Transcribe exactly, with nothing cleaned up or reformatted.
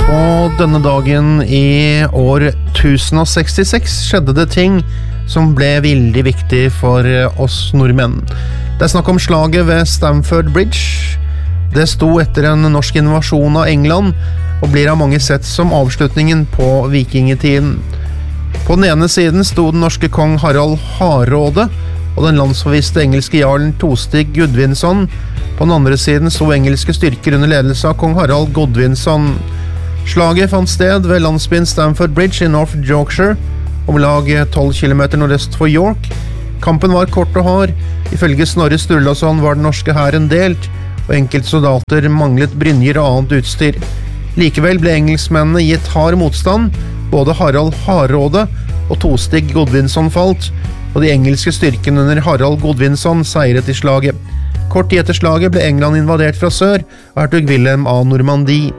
På denne dagen i år tusen sekstiseks skjedde det ting som ble veldig viktig for oss nordmenn. Det er snakk om slaget ved Stamford Bridge. Det sto etter en norsk invasjon av England, og blir av mange sett som avslutningen på vikingetiden. På den ene siden sto den norske kong Harald Hardråde, og den landsforviste engelske jarlen Tostig Gudvindsson. På den andre siden sto engelske styrker under ledelse av kong Harald Godvinson. Slaget fant sted ved landsbyen Stamford Bridge i North Yorkshire, om lag tolv kilometer nordøst for York. Kampen var kort og hard. Ifølge Snorre Sturlason var den norske hæren delt, og enkelte soldater manglet brynjer og annet utstyr. Likevel ble engelskmennene gitt hard motstand. Både Harald Hardråde og Tostig Godvinson falt, og de engelske styrkene under Harald Godvinson seiret i slaget. Kort tid etter slaget ble England invadert fra sør av hertug Wilhelm av Normandie.